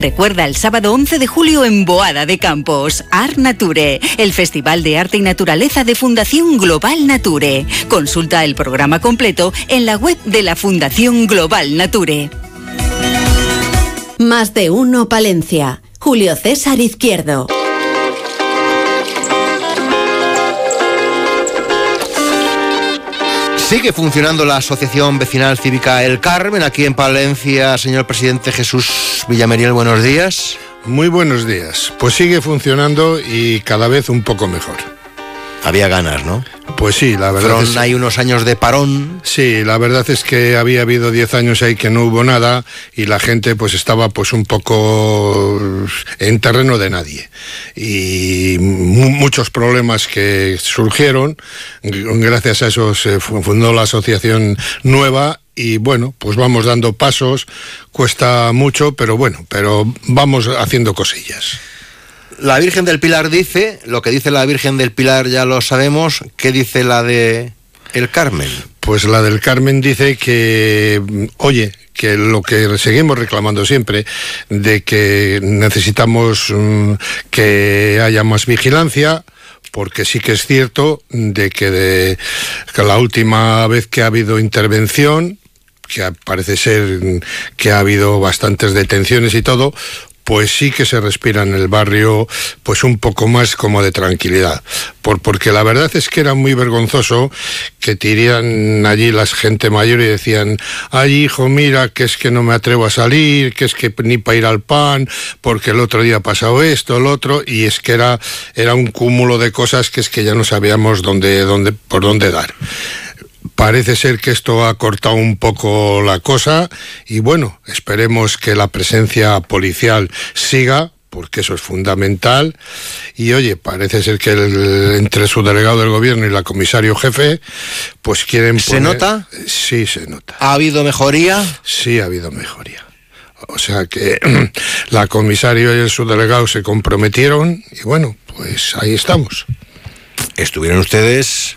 Recuerda el sábado 11 de julio en Boada de Campos, Art Nature, el Festival de Arte y Naturaleza de Fundación Global Nature. Consulta el programa completo en la web de la Fundación Global Nature. Más de uno Palencia. Julio César Izquierdo. Sigue funcionando la Asociación Vecinal Cívica El Carmen aquí en Palencia. Señor presidente Jesús Villameriel, buenos días. Muy buenos días. Pues sigue funcionando y cada vez un poco mejor. Había ganas, ¿no? Pues sí, la verdad Fueron hay unos años de parón. Sí, la verdad es que había habido 10 años ahí que no hubo nada y la gente pues estaba pues un poco en terreno de nadie. Y muchos problemas que surgieron, gracias a eso se fundó la asociación nueva. Y bueno, pues vamos dando pasos, cuesta mucho, pero bueno, pero vamos haciendo cosillas. La Virgen del Pilar dice, lo que dice la Virgen del Pilar ya lo sabemos, ¿qué dice la de El Carmen? Pues la del Carmen dice que, oye, que lo que seguimos reclamando siempre, de que necesitamos que haya más vigilancia, porque sí que es cierto de que la última vez que ha habido intervención, que parece ser que ha habido bastantes detenciones y todo, pues sí que se respira en el barrio pues un poco más como de tranquilidad, porque la verdad es que era muy vergonzoso que tiraran allí la gente mayor y decían: ay hijo, mira, que es que no me atrevo a salir, que es que ni para ir al pan, porque el otro día ha pasado esto, el otro, y es que era un cúmulo de cosas que es que ya no sabíamos por dónde dar. Parece ser que esto ha cortado un poco la cosa y bueno, esperemos que la presencia policial siga, porque eso es fundamental. Y oye, parece ser que entre su delegado del gobierno y la comisario jefe, pues quieren poner... ¿Se nota? Sí, se nota. ¿Ha habido mejoría? Sí, ha habido mejoría. O sea que la comisario y el subdelegado se comprometieron y bueno, pues ahí estamos. Estuvieron ustedes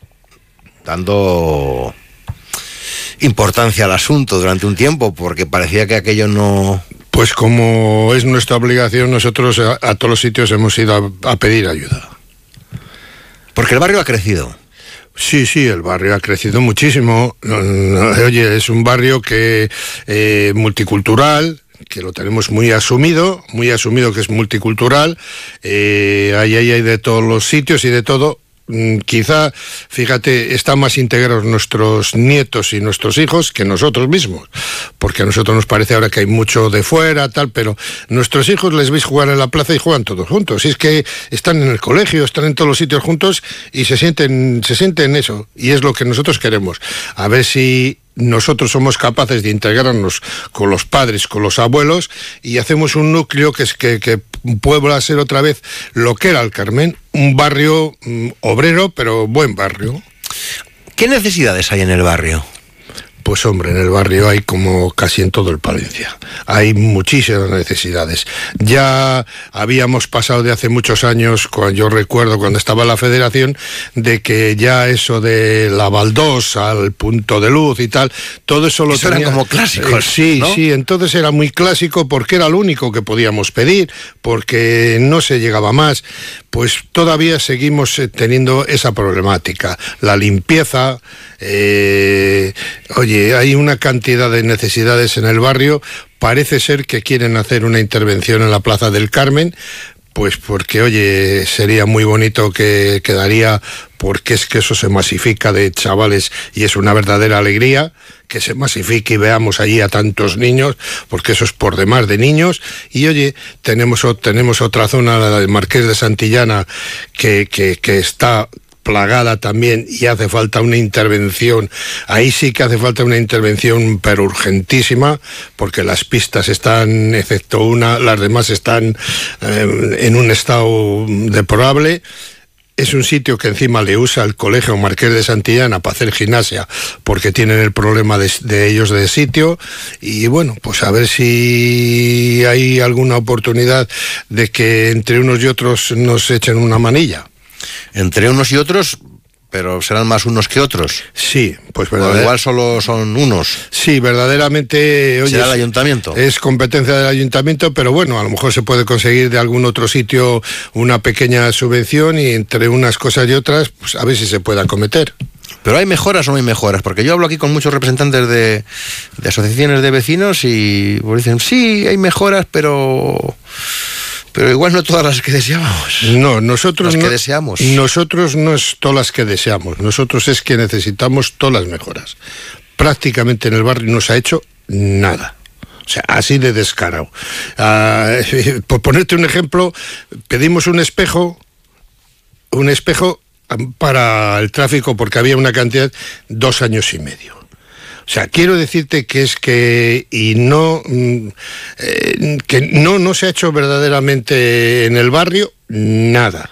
dando importancia al asunto durante un tiempo, porque parecía que aquello no... Pues como es nuestra obligación, nosotros a todos los sitios hemos ido a pedir ayuda. Porque el barrio ha crecido. Sí, el barrio ha crecido muchísimo. Oye, es un barrio que multicultural, que lo tenemos muy asumido que es multicultural. Ahí hay de todos los sitios y de todo. Quizá, fíjate, están más integrados nuestros nietos y nuestros hijos que nosotros mismos, porque a nosotros nos parece ahora que hay mucho de fuera, tal, pero nuestros hijos les veis jugar en la plaza y juegan todos juntos, y es que están en el colegio, están en todos los sitios juntos y se sienten eso, y es lo que nosotros queremos, a ver si nosotros somos capaces de integrarnos con los padres, con los abuelos, y hacemos un núcleo que pueda ser otra vez lo que era el Carmen, un barrio obrero, pero buen barrio. ¿Qué necesidades hay en el barrio? Pues hombre, en el barrio hay como casi en todo el Palencia. Hay muchísimas necesidades. Ya habíamos pasado de hace muchos años, yo recuerdo cuando estaba la federación, de que ya eso de la baldosa, al punto de luz y tal, todo eso lo tenía... eran como clásicos, sí, ¿no? Sí, entonces era muy clásico porque era lo único que podíamos pedir, porque no se llegaba más. Pues todavía seguimos teniendo esa problemática. La limpieza, oye, hay una cantidad de necesidades en el barrio. Parece ser que quieren hacer una intervención en la Plaza del Carmen, pues porque, oye, sería muy bonito que quedaría, porque es que eso se masifica de chavales y es una verdadera alegría que se masifique y veamos allí a tantos niños, porque eso es por demás de niños. Y oye, tenemos otra zona, la del Marqués de Santillana, que está plagada también y hace falta una intervención. Ahí sí que hace falta una intervención, pero urgentísima, porque las pistas están, excepto una, las demás están en un estado deplorable. Es un sitio que encima le usa el Colegio Marqués de Santillana para hacer gimnasia, porque tienen el problema de ellos de sitio. Y bueno, pues a ver si hay alguna oportunidad de que entre unos y otros nos echen una manilla. Entre unos y otros, pero serán más unos que otros. Sí, pues Pero igual solo son unos. Sí, verdaderamente, oye, ¿será el ayuntamiento? Es competencia del ayuntamiento, pero bueno, a lo mejor se puede conseguir de algún otro sitio una pequeña subvención y entre unas cosas y otras, pues a ver si se puede acometer. ¿Pero hay mejoras o no hay mejoras? Porque yo hablo aquí con muchos representantes de asociaciones de vecinos y pues dicen, sí, hay mejoras, pero igual no todas las que deseábamos. No, nosotros las que no, deseamos. Nosotros no es todas las que deseamos, nosotros es que necesitamos todas las mejoras. Prácticamente en el barrio no se ha hecho nada. O sea, así de descarado. Por ponerte un ejemplo, pedimos un espejo para el tráfico porque había una cantidad 2 años y medio. O sea, quiero decirte que es que no se ha hecho verdaderamente en el barrio nada.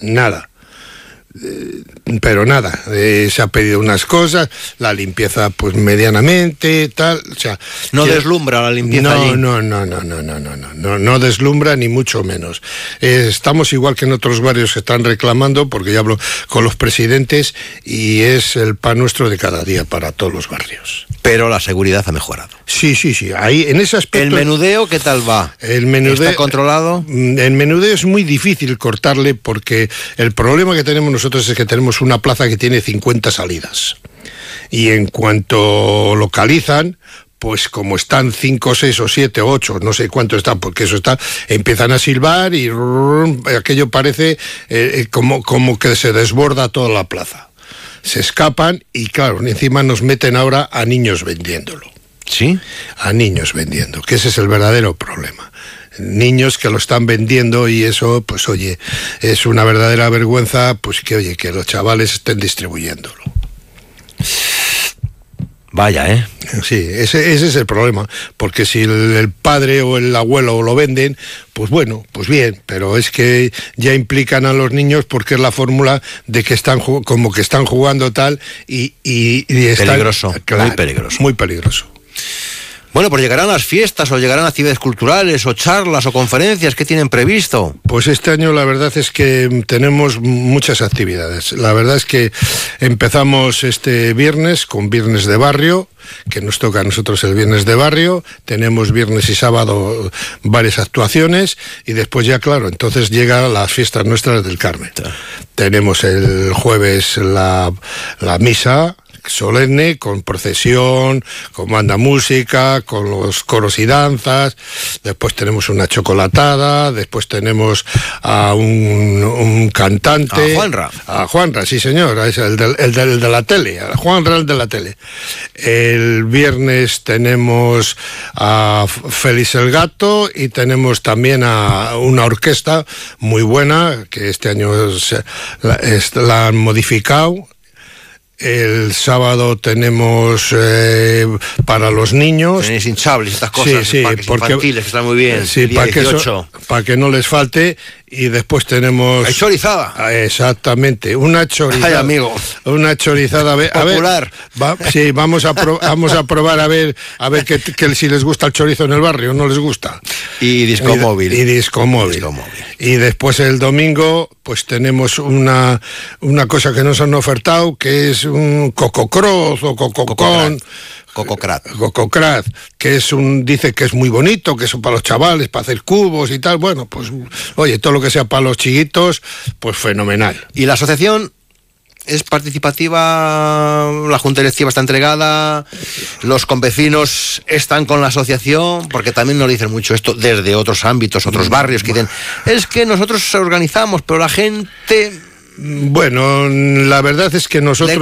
Pero nada, se ha pedido unas cosas, la limpieza pues medianamente, tal, o sea... No deslumbra la limpieza allí. No deslumbra ni mucho menos. Estamos igual que en otros barrios que están reclamando, porque yo hablo con los presidentes y es el pan nuestro de cada día para todos los barrios. Pero la seguridad ha mejorado. Sí, ahí en ese aspecto... ¿El menudeo qué tal va? El menudeo... ¿Está controlado? El menudeo es muy difícil cortarle porque el problema que tenemos nosotros es que tenemos una plaza que tiene 50 salidas. Y en cuanto localizan, pues como están 5, 6 o 7 o 8, no sé cuánto están, porque eso está, empiezan a silbar y aquello parece como que se desborda toda la plaza. Se escapan y claro, encima nos meten ahora a niños vendiéndolo. ¿Sí? A niños vendiendo, que ese es el verdadero problema. Niños que lo están vendiendo y eso, pues oye, es una verdadera vergüenza, pues que oye, que los chavales estén distribuyéndolo. Vaya, Sí, ese es el problema, porque si el padre o el abuelo lo venden, pues bueno, pues bien, pero es que ya implican a los niños porque es la fórmula de que están como que están jugando tal y están, peligroso, claro, muy peligroso. Muy peligroso. Bueno, pues llegarán las fiestas o llegarán actividades culturales o charlas o conferencias. ¿Qué tienen previsto? Pues este año la verdad es que tenemos muchas actividades. La verdad es que empezamos este viernes con Viernes de Barrio, que nos toca a nosotros el Viernes de Barrio. Tenemos viernes y sábado varias actuaciones y después ya, claro, entonces llegan las fiestas nuestras del Carmen. Tenemos el jueves la misa solemne, con procesión, con banda música, con los coros y danzas. Después tenemos una chocolatada, después tenemos a un cantante. A Juanra, sí señor, es el de la tele, a Juanra, el de la tele. El viernes tenemos a Félix el Gato y tenemos también a una orquesta muy buena, que este año la han modificado. El sábado tenemos para los niños. Tenéis hinchables, estas cosas, sí, infantiles, que están muy bien. Sí, para que no les falte. Y después tenemos... ¿Hay chorizada? Exactamente, una chorizada. Ay, amigo. Una chorizada. Popular. Sí, vamos a probar a ver que si les gusta el chorizo en el barrio, no les gusta. Y disco móvil. Y disco móvil. Y después el domingo, pues tenemos una cosa que nos han ofertado, que es un cococroz o cococón. Cococrat, que dice que es muy bonito, que son para los chavales, para hacer cubos y tal. Bueno, pues oye, todo lo que sea para los chiquitos, pues fenomenal. ¿Y la asociación es participativa? ¿La junta directiva está entregada? ¿Los convecinos están con la asociación? Porque también nos dicen mucho esto desde otros ámbitos, otros barrios, que dicen, es que nosotros organizamos, pero la gente... Bueno, la verdad es que nosotros,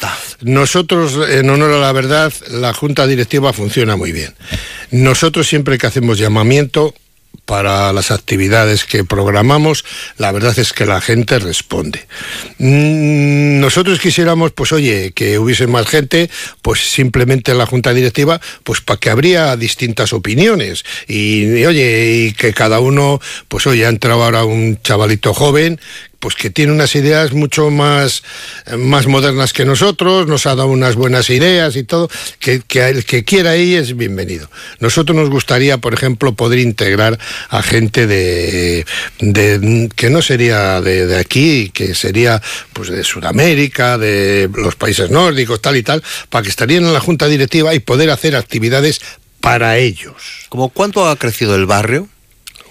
en honor a la verdad, la junta directiva funciona muy bien. Nosotros siempre que hacemos llamamiento para las actividades que programamos, la verdad es que la gente responde. Nosotros quisiéramos, pues oye, que hubiese más gente, pues simplemente en la junta directiva, pues para que habría distintas opiniones y oye, y que cada uno, pues oye, ha entrado ahora un chavalito joven pues que tiene unas ideas mucho más modernas que nosotros, nos ha dado unas buenas ideas y todo, que el que quiera ir es bienvenido. Nosotros nos gustaría, por ejemplo, poder integrar a gente de que no sería de aquí, que sería pues de Sudamérica, de los países nórdicos, tal y tal, para que estarían en la junta directiva y poder hacer actividades para ellos. ¿Cómo cuánto ha crecido el barrio?